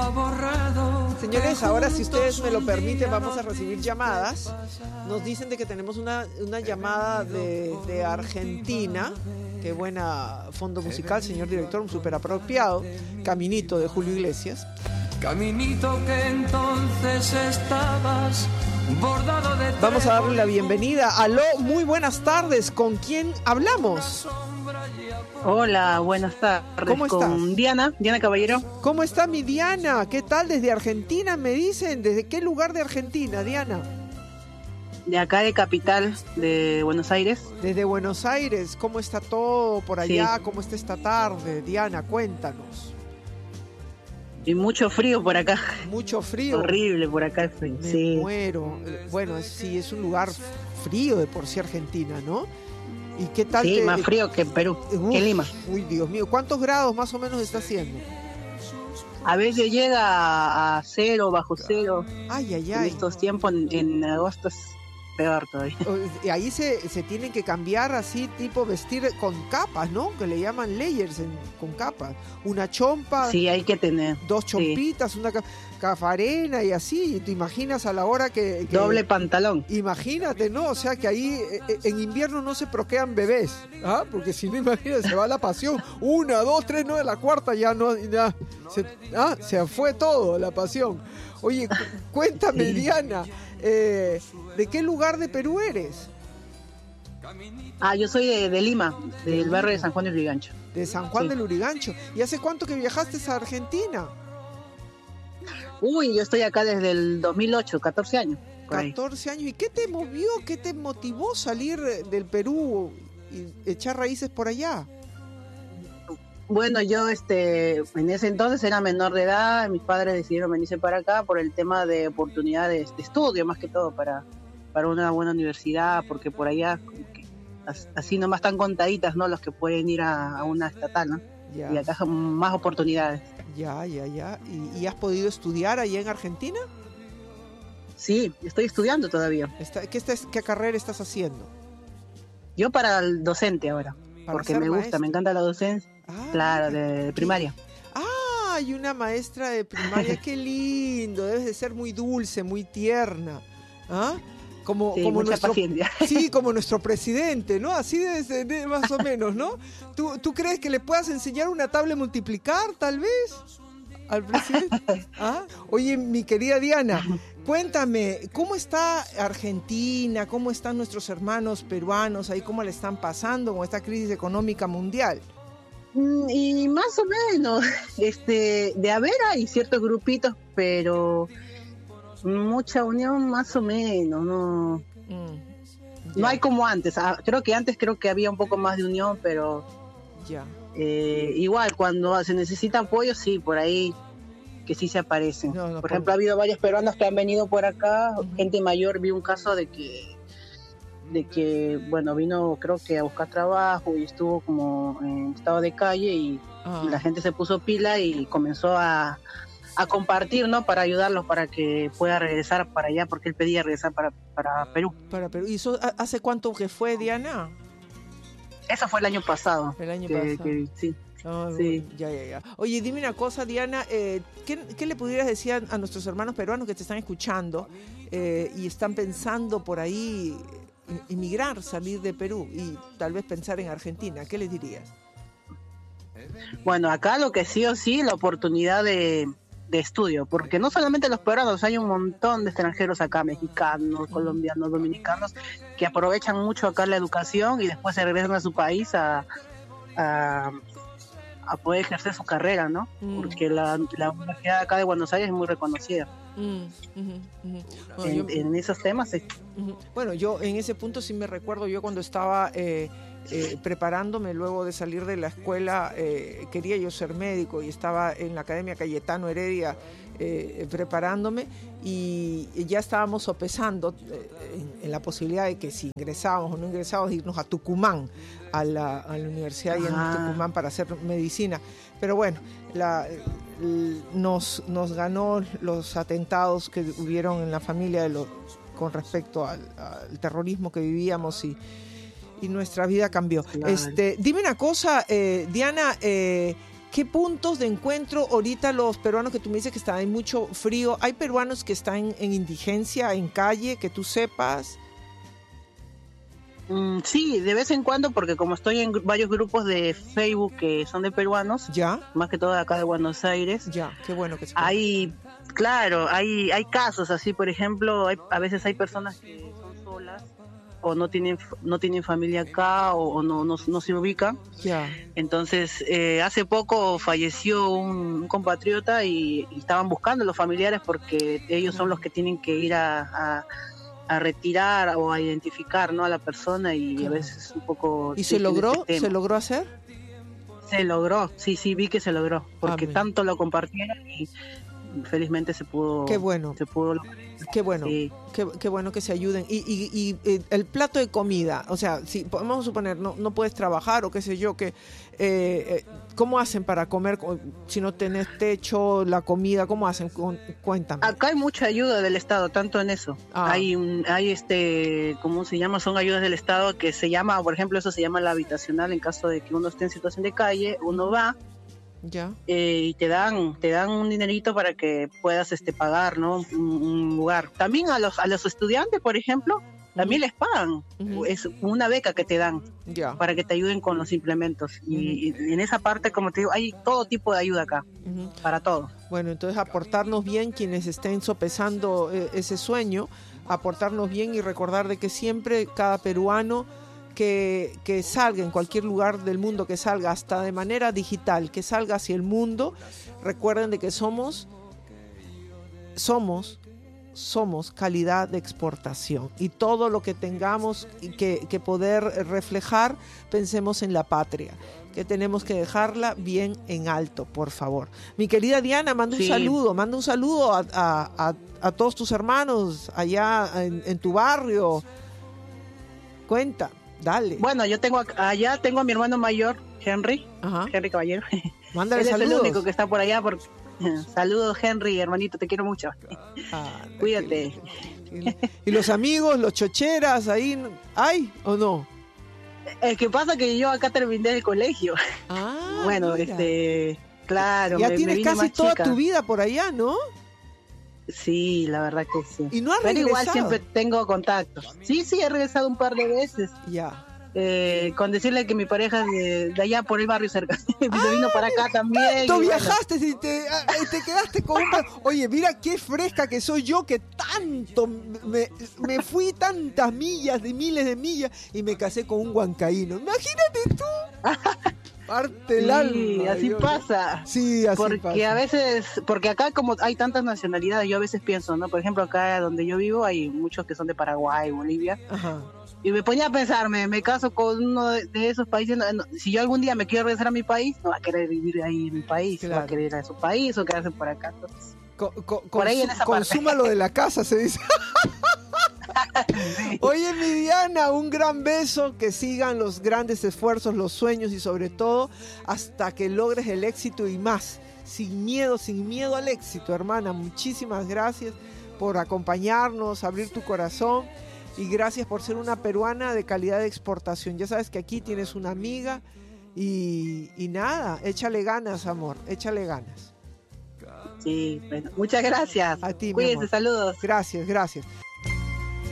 Señores, ahora si ustedes me lo permiten vamos a recibir llamadas. Nos dicen de que tenemos una llamada de Argentina. Qué buena fondo musical, señor director, un súper apropiado. Caminito de Julio Iglesias. Caminito que entonces estabas bordado de... Vamos a darle la bienvenida. Aló, muy buenas tardes. ¿Con quién hablamos? Hola, buenas tardes. ¿Cómo estás? Con Diana Caballero. ¿Cómo está mi Diana? ¿Qué tal desde Argentina me dicen? ¿Desde qué lugar de Argentina, Diana? De acá de Capital, de Buenos Aires. Desde Buenos Aires. ¿Cómo está todo por allá? Sí. ¿Cómo está esta tarde? Diana, cuéntanos. Y mucho frío por acá. Mucho frío. Horrible por acá el frío. Me Sí. muero. Bueno, sí, es un lugar frío de por sí Argentina, ¿no? ¿Y qué tal? Sí, más frío que Perú, que Lima. Uy, Dios mío. ¿Cuántos grados más o menos está haciendo? A veces llega a cero, bajo cero. Ay, ay, En ay. estos tiempos, en agosto es peor todavía. Y ahí se tienen que cambiar así, tipo vestir con capas, ¿no? Que le llaman layers con capas. Una chompa, Sí, hay que tener. dos Sí. chompitas, una cafarena y así. Y te imaginas a la hora que... Doble pantalón. Imagínate, ¿no? O sea que ahí en invierno no se procrean bebés, ¿ah? Porque si no, imagínate, se va la pasión. 1, 2, 3, 9, la cuarta ya no, ya se fue todo, la pasión. Oye, cuéntame, Sí. Diana, ¿de qué lugar de Perú eres? Yo soy de Lima, del barrio de San Juan de Lurigancho. De San Juan Sí. del Lurigancho. ¿Y hace cuánto que viajaste a Argentina? Uy, yo estoy acá desde el 2008, 14 años. Por ahí. 14 años. ¿Y qué te movió, qué te motivó salir del Perú y echar raíces por allá? Bueno, yo en ese entonces era menor de edad, mis padres decidieron venirse para acá por el tema de oportunidades de estudio, más que todo para una buena universidad, porque por allá como que así nomás están contaditas, ¿no? Los que pueden ir a una estatal, ¿no? Ya, Y acá son más oportunidades. ya. ¿Y has podido estudiar allá en Argentina? Sí, estoy estudiando todavía. ¿Qué carrera estás haciendo? Yo para el docente ahora, Para porque ser me gusta, maestra. me encanta la docencia, Ah, claro, mira, de primaria. y una maestra de primaria, qué lindo, debes de ser muy dulce, muy tierna. ¿Ah? Como Sí, mucha paciencia. Sí, como nuestro presidente, ¿no? Así debe ser, más o menos, ¿no? ¿Tú crees que le puedas enseñar una tabla a multiplicar, tal vez, al presidente? ¿Ah? Oye, mi querida Diana, cuéntame, ¿cómo está Argentina? ¿Cómo están nuestros hermanos peruanos ahí? ¿Cómo le están pasando con esta crisis económica mundial? Y más o menos, de haber hay ciertos grupitos, pero mucha unión más o menos, no hay como antes. Creo que había un poco más de unión, pero Ya. igual cuando se necesita apoyo, sí, por ahí que sí se aparecen. No, por ejemplo, ha habido varios peruanos que han venido por acá, gente mayor. Vi un caso de que bueno, vino creo que a buscar trabajo y estuvo como en estado de calle y la gente se puso pila y comenzó a compartir, ¿no? Para ayudarlos para que pueda regresar para allá, porque él pedía regresar para Perú. Para Perú. ¿Y eso hace cuánto que fue, Diana? Eso fue el año pasado. El año pasado. Sí. Sí. Ya. Oye, dime una cosa, Diana, ¿qué le pudieras decir a nuestros hermanos peruanos que te están escuchando y están pensando por ahí emigrar, salir de Perú y tal vez pensar en Argentina? ¿Qué les dirías? Bueno, acá lo que sí o sí, la oportunidad de estudio, porque no solamente los peruanos, hay un montón de extranjeros acá, mexicanos, colombianos, dominicanos, que aprovechan mucho acá la educación y después se regresan a su país a poder ejercer su carrera, ¿no? Porque la universidad acá de Buenos Aires es muy reconocida. Bueno, en esos temas sí. Bueno, yo en ese punto sí me recuerdo, yo cuando estaba preparándome luego de salir de la escuela, quería yo ser médico y estaba en la Academia Cayetano Heredia preparándome y ya estábamos sopesando en la posibilidad de que si ingresábamos o no ingresábamos, irnos a Tucumán, a la universidad y en Tucumán para hacer medicina. Pero bueno, nos ganó los atentados que hubieron en la familia con respecto al terrorismo que vivíamos y nuestra vida cambió. Claro. Dime una cosa, Diana, ¿Qué puntos de encuentro ahorita los peruanos que tú me dices que están en mucho frío? ¿Hay peruanos que están en indigencia, en calle, que tú sepas? Sí, de vez en cuando, porque como estoy en varios grupos de Facebook que son de peruanos, ¿Ya? más que todo acá de Buenos Aires, Ya, qué bueno que se hay casos así, por ejemplo, a veces hay personas que son solas o no tienen familia acá o no se ubican. Ya. Entonces, hace poco falleció un compatriota y estaban buscando a los familiares porque ellos son los que tienen que ir a retirar o a identificar, ¿no?, a la persona, y a veces es un poco... ¿Y se logró? ¿Se logró hacer? Se logró, sí, vi que se logró, porque Amén. tanto lo compartieron y felizmente se pudo... Qué bueno. Se pudo... Qué bueno, Sí. qué bueno que se ayuden. Y el plato de comida, o sea, si vamos a suponer, no puedes trabajar o qué sé yo, ¿cómo hacen para comer si no tenés techo, la comida? ¿Cómo hacen? Cuéntame. Acá hay mucha ayuda del Estado, tanto en eso. Hay ¿cómo se llama? Son ayudas del Estado que se llama, por ejemplo, eso se llama la habitacional. En caso de que uno esté en situación de calle, uno va Ya. y te dan un dinerito para que puedas pagar, ¿no?, un lugar. También a los estudiantes, por ejemplo, también les pagan. Ujú. Es una beca que te dan Ya. para que te ayuden con los implementos. Y en esa parte, como te digo, hay todo tipo de ayuda acá, Ujú. para todo. Bueno, entonces aportarnos bien quienes estén sopesando ese sueño, aportarnos bien y recordar de que siempre cada peruano que salga en cualquier lugar del mundo, que salga hasta de manera digital, que salga hacia el mundo, recuerden de que somos calidad de exportación, y todo lo que tengamos que poder reflejar, pensemos en la patria, que tenemos que dejarla bien en alto, por favor. Mi querida Diana, manda un saludo a todos tus hermanos allá en tu barrio. Cuenta, dale. Bueno, yo allá tengo a mi hermano mayor, Henry Caballero. Mándale Él es saludos. el único que está por allá. Saludos, Henry, hermanito, te quiero mucho. Cuídate. ¿Y los amigos, los chocheras, ahí hay o no? El que pasa que yo acá terminé el colegio. Bueno, mira. Claro. Ya me tienes vine casi más toda chica. tu vida por allá, ¿no? Sí, la verdad que sí. ¿Y no has Pero igual regresado? siempre tengo contactos. Sí, he regresado un par de veces. Ya. Con decirle que mi pareja de allá por el barrio cerca se vino para acá también. Tú y viajaste y te quedaste con un... Oye, mira qué fresca que soy yo, que tanto me fui tantas millas, de miles de millas, y me casé con un huancaíno. Imagínate tú. Parte el alma. Así Dios. pasa. Sí, así Porque pasa. a veces, porque acá como hay tantas nacionalidades, yo a veces pienso, ¿no? Por ejemplo, acá donde yo vivo hay muchos que son de Paraguay, Bolivia. Ajá. Y me ponía a pensar, me caso con uno de esos países. Si yo algún día me quiero regresar a mi país, no va a querer vivir ahí en mi país, Claro. va a querer ir a su país o quedarse por acá. Entonces, Por ahí en esa parte. consuma lo de la casa, se dice. Oye, mi Diana, un gran beso, que sigan los grandes esfuerzos, los sueños, y sobre todo hasta que logres el éxito y más, sin miedo al éxito, hermana. Muchísimas gracias por acompañarnos, abrir tu corazón, y gracias por ser una peruana de calidad de exportación. Ya sabes que aquí tienes una amiga, y nada, échale ganas, amor, échale ganas. Sí, bueno, muchas gracias. A ti, mi Cuídense, amor. saludos. Gracias.